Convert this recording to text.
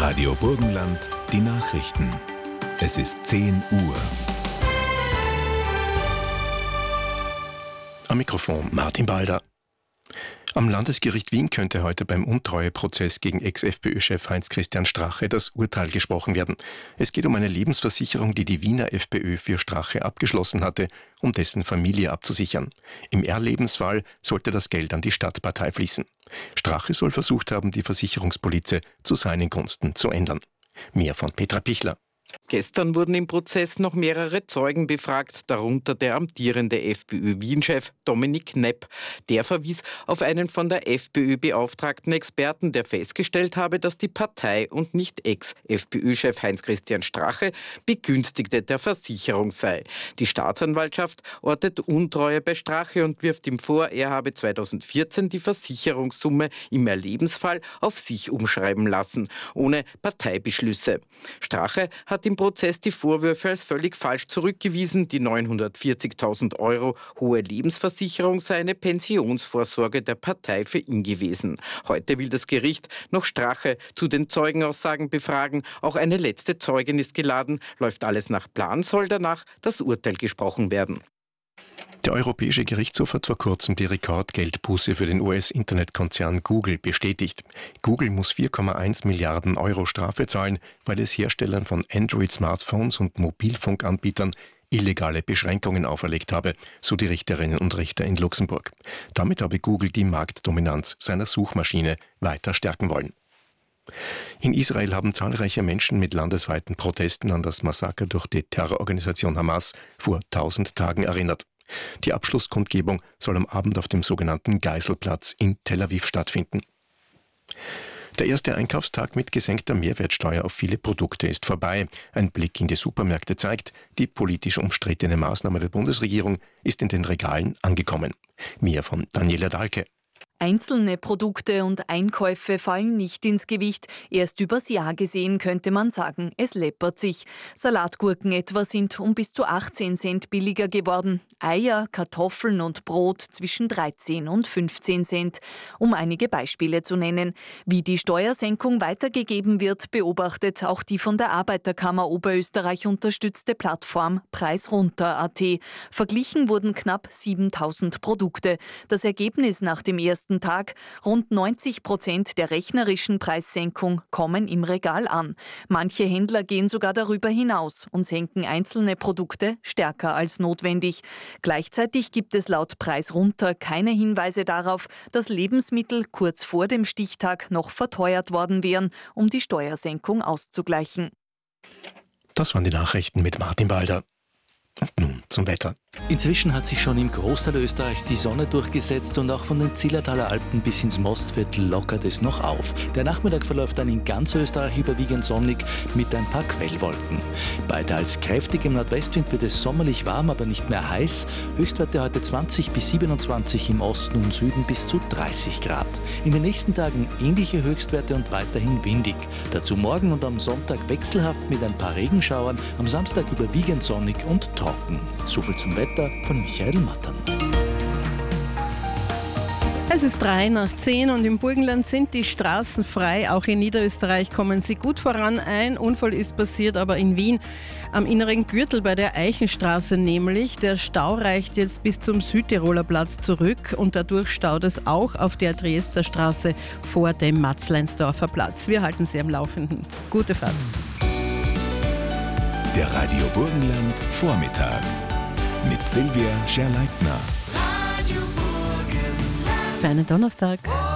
Radio Burgenland, die Nachrichten. Es ist 10 Uhr. Am Mikrofon Martin Balder. Am Landesgericht Wien könnte heute beim Untreueprozess gegen Ex-FPÖ-Chef Heinz-Christian Strache das Urteil gesprochen werden. Es geht um eine Lebensversicherung, die die Wiener FPÖ für Strache abgeschlossen hatte, um dessen Familie abzusichern. Im R-Lebensfall sollte das Geld an die Stadtpartei fließen. Strache soll versucht haben, die Versicherungspolize zu seinen Gunsten zu ändern. Mehr von Petra Pichler. Gestern wurden im Prozess noch mehrere Zeugen befragt, darunter der amtierende FPÖ-Wien-Chef Dominik Knepp. Der verwies auf einen von der FPÖ beauftragten Experten, der festgestellt habe, dass die Partei und nicht Ex-FPÖ-Chef Heinz-Christian Strache Begünstigte der Versicherung sei. Die Staatsanwaltschaft ortet Untreue bei Strache und wirft ihm vor, er habe 2014 die Versicherungssumme im Erlebensfall auf sich umschreiben lassen, ohne Parteibeschlüsse. Strache hat im Prozess die Vorwürfe als völlig falsch zurückgewiesen. Die 940.000 € hohe Lebensversicherung sei eine Pensionsvorsorge der Partei für ihn gewesen. Heute will das Gericht noch Strache zu den Zeugenaussagen befragen. Auch eine letzte Zeugin ist geladen. Läuft alles nach Plan, soll danach das Urteil gesprochen werden. Der Europäische Gerichtshof hat vor kurzem die Rekordgeldbuße für den US-Internetkonzern Google bestätigt. Google muss 4,1 Milliarden € Strafe zahlen, weil es Herstellern von Android-Smartphones und Mobilfunkanbietern illegale Beschränkungen auferlegt habe, so die Richterinnen und Richter in Luxemburg. Damit habe Google die Marktdominanz seiner Suchmaschine weiter stärken wollen. In Israel haben zahlreiche Menschen mit landesweiten Protesten an das Massaker durch die Terrororganisation Hamas vor 1000 Tagen erinnert. Die Abschlusskundgebung soll am Abend auf dem sogenannten Geiselplatz in Tel Aviv stattfinden. Der erste Einkaufstag mit gesenkter Mehrwertsteuer auf viele Produkte ist vorbei. Ein Blick in die Supermärkte zeigt, die politisch umstrittene Maßnahme der Bundesregierung ist in den Regalen angekommen. Mehr von Daniela Dahlke. Einzelne Produkte und Einkäufe fallen nicht ins Gewicht. Erst übers Jahr gesehen könnte man sagen, es läppert sich. Salatgurken etwa sind um bis zu 18 Cent billiger geworden. Eier, Kartoffeln und Brot zwischen 13 und 15 Cent. Um einige Beispiele zu nennen. Wie die Steuersenkung weitergegeben wird, beobachtet auch die von der Arbeiterkammer Oberösterreich unterstützte Plattform preisrunter.at. Verglichen wurden knapp 7.000 Produkte. Das Ergebnis nach dem ersten Tag: rund 90% der rechnerischen Preissenkung kommen im Regal an. Manche Händler gehen sogar darüber hinaus und senken einzelne Produkte stärker als notwendig. Gleichzeitig gibt es laut Preis runter keine Hinweise darauf, dass Lebensmittel kurz vor dem Stichtag noch verteuert worden wären, um die Steuersenkung auszugleichen. Das waren die Nachrichten mit Martin Balder. Und nun zum Wetter. Inzwischen hat sich schon im Großteil Österreichs die Sonne durchgesetzt und auch von den Zillertaler Alpen bis ins Mostviertel lockert es noch auf. Der Nachmittag verläuft dann in ganz Österreich überwiegend sonnig mit ein paar Quellwolken. Bei teils kräftigem Nordwestwind wird es sommerlich warm, aber nicht mehr heiß. Höchstwerte heute 20 bis 27 im Osten und Süden bis zu 30 Grad. In den nächsten Tagen ähnliche Höchstwerte und weiterhin windig. Dazu morgen und am Sonntag wechselhaft mit ein paar Regenschauern, am Samstag überwiegend sonnig und trocken. Soviel zum Wetter von Michael Mattern. Es ist 9:03 und im Burgenland sind die Straßen frei. Auch in Niederösterreich kommen sie gut voran. Ein Unfall ist passiert, aber in Wien am inneren Gürtel bei der Eichenstraße nämlich. Der Stau reicht jetzt bis zum Südtiroler Platz zurück und dadurch staut es auch auf der Triesterstraße vor dem Matzleinsdorfer Platz. Wir halten Sie am Laufenden. Gute Fahrt. Der Radio Burgenland Vormittag mit Silvia Scherleitner. Für einen Donnerstag.